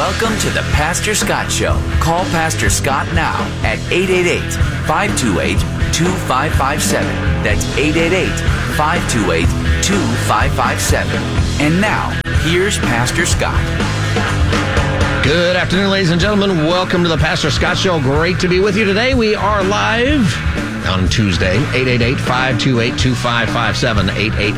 Welcome to the Pastor Scott Show. Call Pastor Scott now at 888-528-2557. That's 888-528-2557. And now, here's Pastor Scott. Good afternoon, ladies and gentlemen. Welcome to the Pastor Scott Show. Great to be with you today. We are live on Tuesday. 888-528-2557.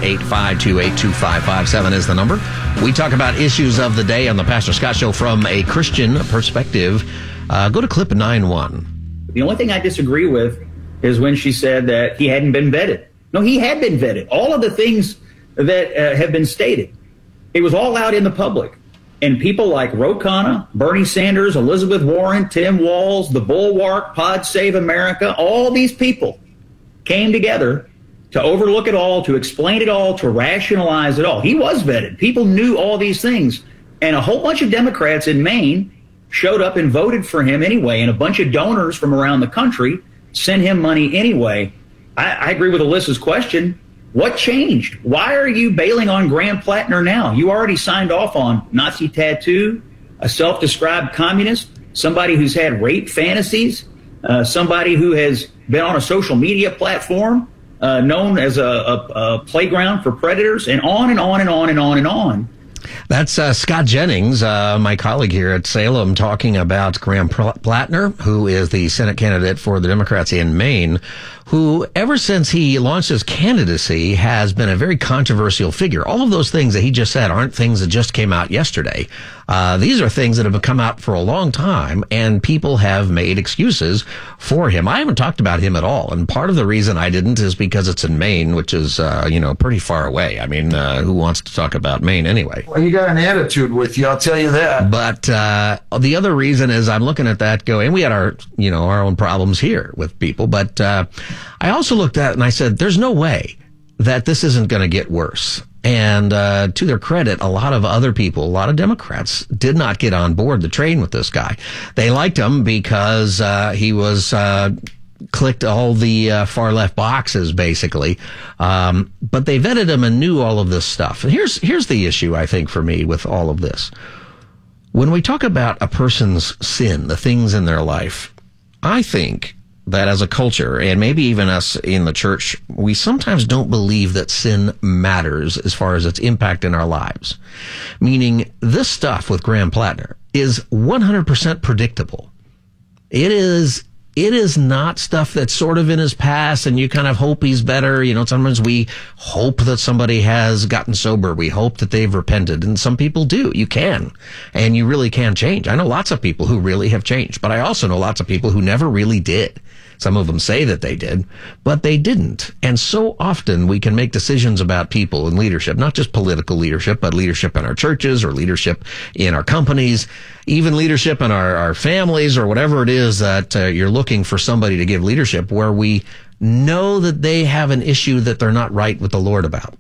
888-528-2557 is the number. We talk about issues of the day on the Pastor Scott Show from a Christian perspective. Go to clip 9-1. The only thing I disagree with is when she said that he hadn't been vetted. No, he had been vetted. All of the things that have been stated, it was all out in the public. And people like Ro Khanna, Bernie Sanders, Elizabeth Warren, Tim Walz, The Bulwark, Pod Save America, all these people came together to overlook it all, to explain it all, to rationalize it all. He was vetted. People knew all these things. And a whole bunch of Democrats in Maine showed up and voted for him anyway. And a bunch of donors from around the country sent him money anyway. I agree with Alyssa's question. What changed? Why are you bailing on Graham Plattner now? You already signed off on Nazi tattoo, a self-described communist, somebody who's had rape fantasies, somebody who has been on a social media platform known as a playground for predators, and on and on and on and on and on. That's Scott Jennings, my colleague here at Salem, talking about Graham Plattner, who is the Senate candidate for the Democrats in Maine, who, ever since he launched his candidacy, has been a very controversial figure. All of those things that he just said aren't things that just came out yesterday. These are things that have come out for a long time, and people have made excuses for him. I haven't talked about him at all, and part of the reason I didn't is because it's in Maine, which is, pretty far away. I mean, who wants to talk about Maine anyway? Well, you got an attitude with you, I'll tell you that. But the other reason is I'm looking at that going, we had our own problems here with people, but I also looked at it and I said, there's no way that this isn't going to get worse. And to their credit, a lot of other people, a lot of Democrats did not get on board the train with this guy. They liked him because he was clicked all the far left boxes, basically. But they vetted him and knew all of this stuff. And here's the issue, I think, for me with all of this. When we talk about a person's sin, the things in their life, I think that as a culture, and maybe even us in the church, we sometimes don't believe that sin matters as far as its impact in our lives. Meaning, this stuff with Graham Plattner is 100% predictable. It is not stuff that's sort of in his past and you kind of hope he's better. Sometimes we hope that somebody has gotten sober. We hope that they've repented. And some people do. You can. And you really can change. I know lots of people who really have changed, but I also know lots of people who never really did. Some of them say that they did, but they didn't. And so often we can make decisions about people and leadership, not just political leadership, but leadership in our churches or leadership in our companies, even leadership in our families or whatever it is that you're looking for somebody to give leadership, where we know that they have an issue that they're not right with the Lord about.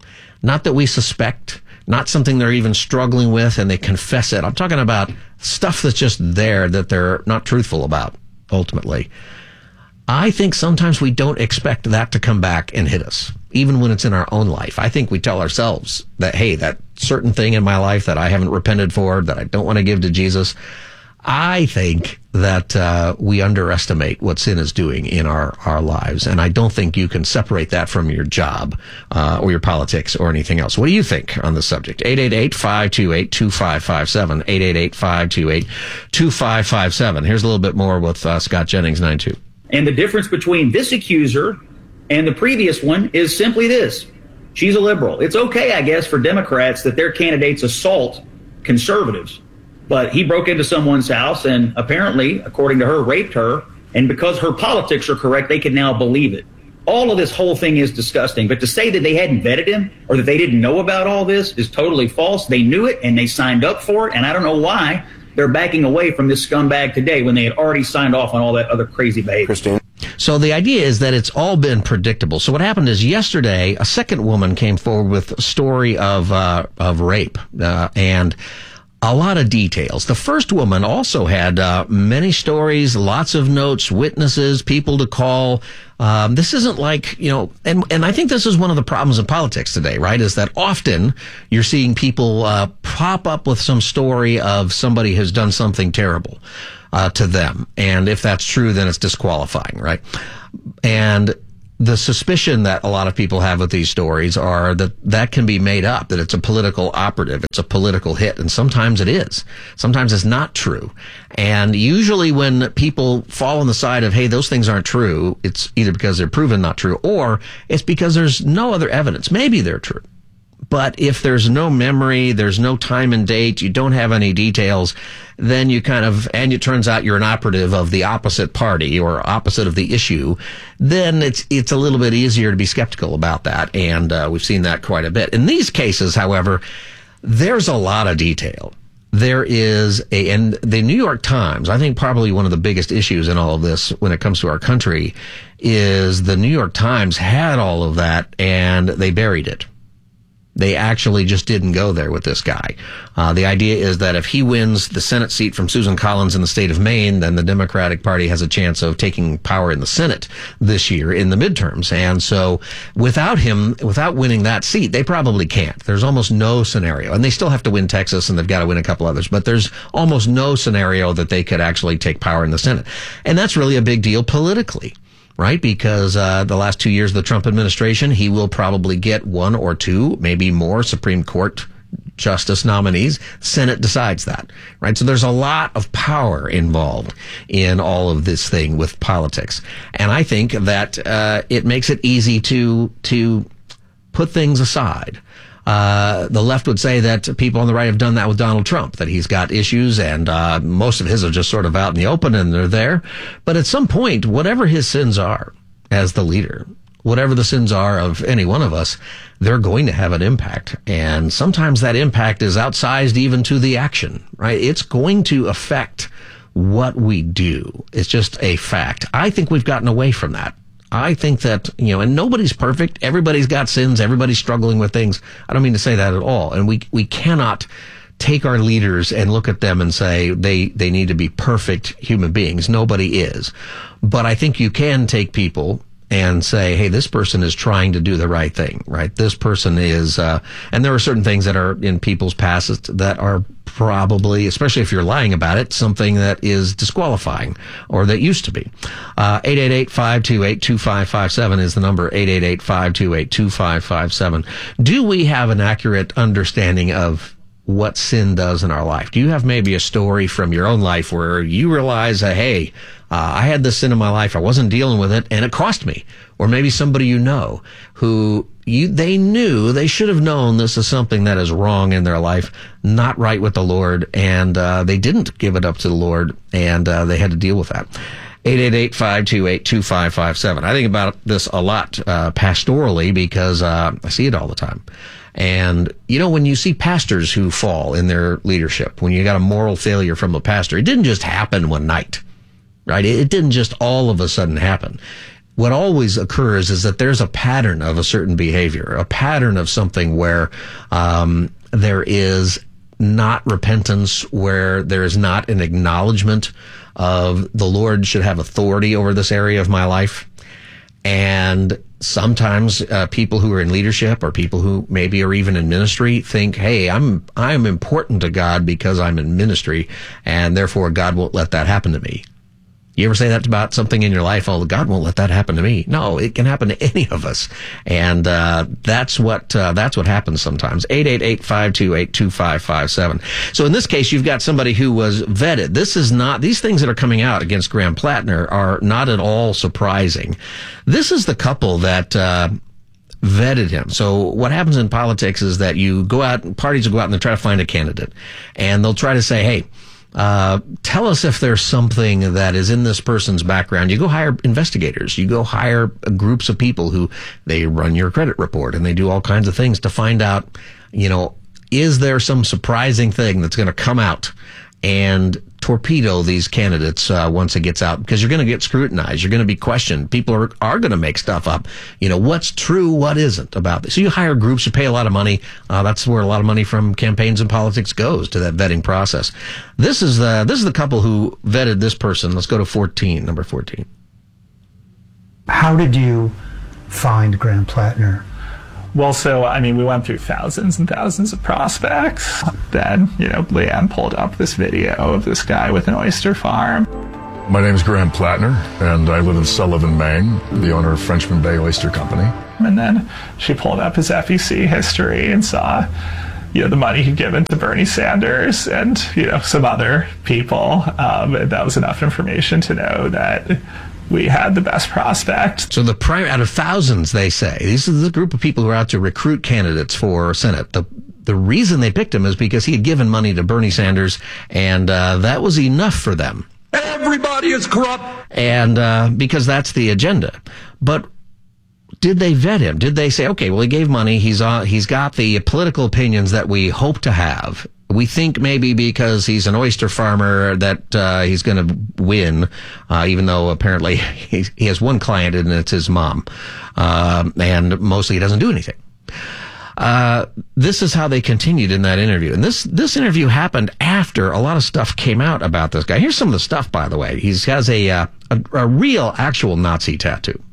Not that we suspect, not something they're even struggling with and they confess it. I'm talking about stuff that's just there that they're not truthful about, ultimately. I think sometimes we don't expect that to come back and hit us, even when it's in our own life. I think we tell ourselves that, hey, that certain thing in my life that I haven't repented for, that I don't want to give to Jesus, I think that we underestimate what sin is doing in our lives. And I don't think you can separate that from your job or your politics or anything else. What do you think on the subject? 888-528-2557. 888-528-2557. Here's a little bit more with Scott Jennings, 9-2. And the difference between this accuser and the previous one is simply this. She's a liberal. It's okay, I guess, for Democrats that their candidates assault conservatives. But he broke into someone's house and apparently, according to her, raped her. And because her politics are correct, they can now believe it. All of this whole thing is disgusting. But to say that they hadn't vetted him or that they didn't know about all this is totally false. They knew it and they signed up for it. And I don't know why they're backing away from this scumbag today when they had already signed off on all that other crazy behavior. Christine. So the idea is that it's all been predictable. So what happened is yesterday, a second woman came forward with a story of rape. And A lot of details. The first woman also had many stories, lots of notes, witnesses, people to call. This isn't like, and I think this is one of the problems in politics today, right? Is that often you're seeing people pop up with some story of somebody who's done something terrible to them. And if that's true, then it's disqualifying, right? And the suspicion that a lot of people have with these stories are that can be made up, that it's a political operative, it's a political hit, and sometimes it is. Sometimes it's not true. And usually when people fall on the side of, hey, those things aren't true, it's either because they're proven not true, or it's because there's no other evidence. Maybe they're true. But if there's no memory, there's no time and date, you don't have any details, then you and it turns out you're an operative of the opposite party or opposite of the issue, then it's a little bit easier to be skeptical about that. And we've seen that quite a bit. In these cases, however, there's a lot of detail. There is and the New York Times, I think probably one of the biggest issues in all of this when it comes to our country is the New York Times had all of that and they buried it. They actually just didn't go there with this guy. The idea is that if he wins the Senate seat from Susan Collins in the state of Maine, then the Democratic Party has a chance of taking power in the Senate this year in the midterms. And so without winning that seat, they probably can't. There's almost no scenario. And they still have to win Texas and they've got to win a couple others. But there's almost no scenario that they could actually take power in the Senate. And that's really a big deal politically. Right? Because the last 2 years of the Trump administration, he will probably get one or two, maybe more Supreme Court justice nominees. Senate decides that. Right? So there's a lot of power involved in all of this thing with politics. And I think that it makes it easy to put things aside. The left would say that people on the right have done that with Donald Trump, that he's got issues and most of his are just sort of out in the open and they're there. But at some point, whatever his sins are as the leader, whatever the sins are of any one of us, they're going to have an impact. And sometimes that impact is outsized even to the action, right? It's going to affect what we do. It's just a fact. I think we've gotten away from that. I think that, and nobody's perfect. Everybody's got sins. Everybody's struggling with things. I don't mean to say that at all. And we cannot take our leaders and look at them and say they need to be perfect human beings. Nobody is. But I think you can take people and say, hey, this person is trying to do the right thing, right? This person is, and there are certain things that are in people's past that are probably, especially if you're lying about it, something that is disqualifying or that used to be. 888-528-2557 is the number, 888-528-2557. Do we have an accurate understanding of what sin does in our life? Do you have maybe a story from your own life where you realize, hey, I had this sin in my life, I wasn't dealing with it, and it cost me? Or maybe somebody who they should have known this is something that is wrong in their life, not right with the Lord, and they didn't give it up to the Lord, and they had to deal with that. 888-528-2557. I think about this a lot pastorally because I see it all the time. And, when you see pastors who fall in their leadership, when you got a moral failure from a pastor, it didn't just happen one night, right? It didn't just all of a sudden happen. What always occurs is that there's a pattern of a certain behavior, a pattern of something where there is not repentance, where there is not an acknowledgement of the Lord should have authority over this area of my life. And sometimes people who are in leadership or people who maybe are even in ministry think, hey, I'm important to God because I'm in ministry, and therefore God won't let that happen to me. You ever say that about something in your life? Oh, God won't let that happen to me. No, it can happen to any of us. And that's what happens sometimes. 888-528-2557. So in this case, you've got somebody who was vetted. These things that are coming out against Graham Plattner are not at all surprising. This is the couple that vetted him. So what happens in politics is that parties will go out and they'll try to find a candidate. And they'll try to say, hey, tell us if there's something that is in this person's background. You go hire investigators. You go hire groups of people who they run your credit report and they do all kinds of things to find out, is there some surprising thing that's going to come out and torpedo these candidates once it gets out, because you're going to get scrutinized. You're going to be questioned. People are going to make stuff up. What's true, what isn't about this. So you hire groups, you pay a lot of money. That's where a lot of money from campaigns and politics goes, to that vetting process. This is the couple who vetted this person. Let's go to number 14. How did you find Graham Plattner? Well, so, we went through thousands and thousands of prospects. Then, Leanne pulled up this video of this guy with an oyster farm. My name is Graham Plattner, and I live in Sullivan, Maine, the owner of Frenchman Bay Oyster Company. And then she pulled up his FEC history and saw, the money he'd given to Bernie Sanders and, some other people. And that was enough information to know that we had the best prospect. So out of thousands, they say, this is the group of people who are out to recruit candidates for Senate. The reason they picked him is because he had given money to Bernie Sanders, and that was enough for them. Everybody is corrupt. And because that's the agenda. But did they vet him? Did they say, okay, well, he gave money. He's got the political opinions that we hope to have. We think maybe because he's an oyster farmer that he's going to win, even though apparently he has one client and it's his mom. And mostly he doesn't do anything. This is how they continued in that interview. And this interview happened after a lot of stuff came out about this guy. Here's some of the stuff, by the way. He has a real, actual Nazi tattoo.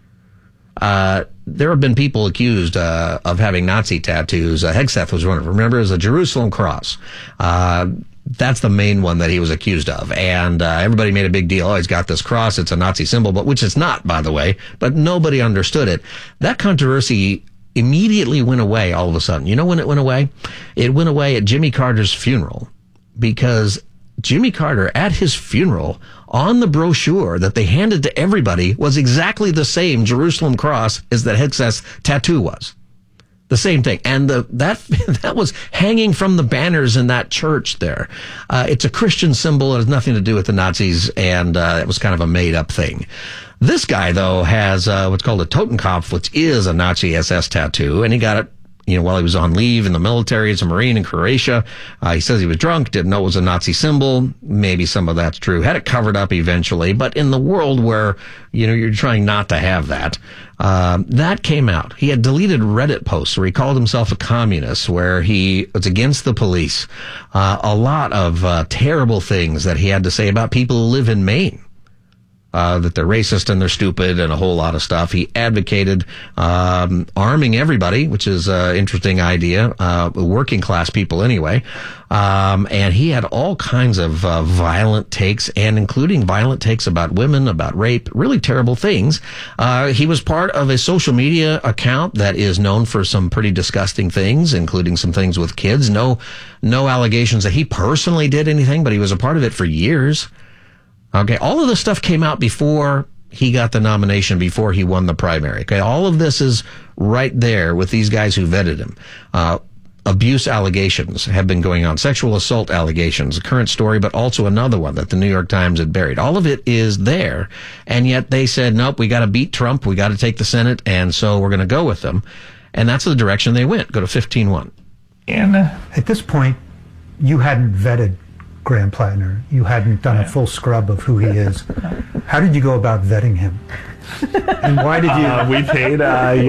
There have been people accused of having Nazi tattoos. Hegseth was one of them. Remember, it was a Jerusalem cross. That's the main one that he was accused of. And everybody made a big deal. Oh, he's got this cross. It's a Nazi symbol, but which it's not, by the way. But nobody understood it. That controversy immediately went away all of a sudden. You know when it went away? It went away at Jimmy Carter's funeral, because Jimmy Carter, at his funeral, on the brochure that they handed to everybody, was exactly the same Jerusalem cross as that Hegseth's tattoo was. The same thing. And that was hanging from the banners in that church there. It's a Christian symbol. It has nothing to do with the Nazis, and it was kind of a made-up thing. This guy, though, has what's called a Totenkopf, which is a Nazi SS tattoo, and he got it while he was on leave in the military as a Marine in Croatia. He says he was drunk, didn't know it was a Nazi symbol. Maybe some of that's true. Had it covered up eventually. But in the world where, you're trying not to have that, that came out. He had deleted Reddit posts where he called himself a communist, where he was against the police. A lot of terrible things that he had to say about people who live in Maine. That they're racist and they're stupid and a whole lot of stuff. He advocated arming everybody, which is an interesting idea, working class people anyway. And he had all kinds of violent takes, and including violent takes about women, about rape, really terrible things. He was part of a social media account that is known for some pretty disgusting things, including some things with kids. No allegations that he personally did anything, but he was a part of it for years. Okay, all of this stuff came out before he got the nomination, before he won the primary. Okay, all of this is right there with these guys who vetted him. Abuse allegations have been going on, sexual assault allegations, a current story, but also another one that the New York Times had buried. All of it is there, and yet they said, nope, we got to beat Trump, we got to take the Senate, and so we're going to go with them. And that's the direction they went. Go to 15-1. And at this point, you hadn't vetted Graham Plattner. You hadn't done a full scrub of who he is. How did you go about vetting him? And why did you? We paid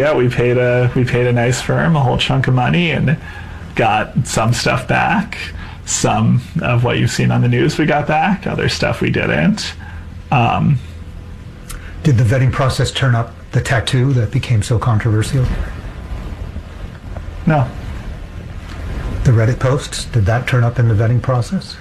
a nice firm a whole chunk of money and got some stuff back. Some of what you've seen on the news we got back. Other stuff we didn't. Did the vetting process turn up the tattoo that became so controversial? No. The Reddit posts, did that turn up in the vetting process?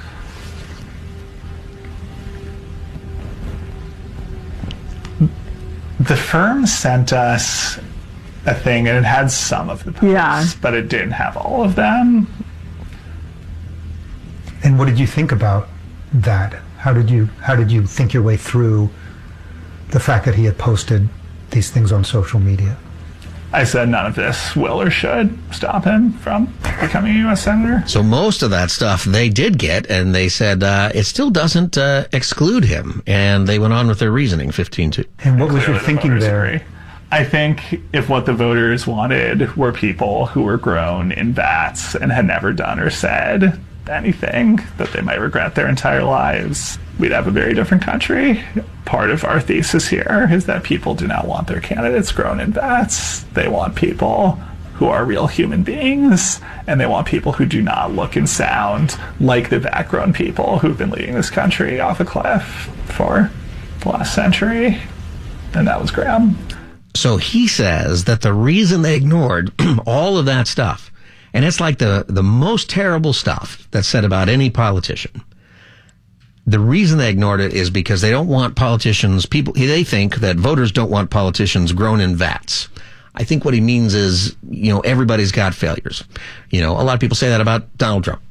The firm sent us a thing, and it had some of the posts, but it didn't have all of them. And what did you think about that? How did you think your way through the fact that he had posted these things on social media? I said none of this will or should stop him from becoming a U.S. Senator. So most of that stuff they did get, and they said it still doesn't exclude him. And they went on with their reasoning, 15-2. And what was your thinking there? I think if what the voters wanted were people who were grown in vats and had never done or said anything that they might regret their entire lives, we'd have a very different country. Part of our thesis here is that people do not want their candidates grown in vats. They want people who are real human beings, and they want people who do not look and sound like the vat-grown people who've been leading this country off a cliff for the last century. And that was Graham. So he says that the reason they ignored all of that stuff, and it's like the most terrible stuff that's said about any politician, the reason they ignored it is because they don't want politicians, they think that voters don't want politicians grown in vats. I think what he means is, everybody's got failures. A lot of people say that about Donald Trump.